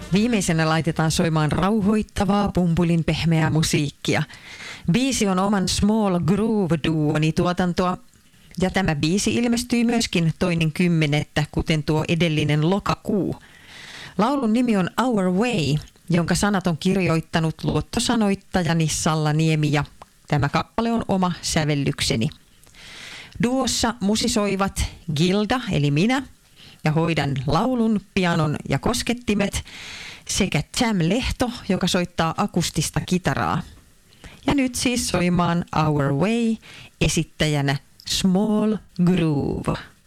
Viimeisenä laitetaan soimaan rauhoittavaa pumpulin pehmeää musiikkia. Biisi on oman Small Groove-duoni tuotantoa. Ja tämä biisi ilmestyi myöskin 2.10., kuten tuo edellinen lokakuu. Laulun nimi on Our Way, jonka sanat on kirjoittanut luottosanoittajani Salla Niemi, ja tämä kappale on oma sävellykseni. Duossa musisoivat Gilda, eli minä, ja hoidan laulun, pianon ja koskettimet, sekä Jam Lehto, joka soittaa akustista kitaraa. Ja nyt siis soimaan Our Way, esittäjänä Small Groove.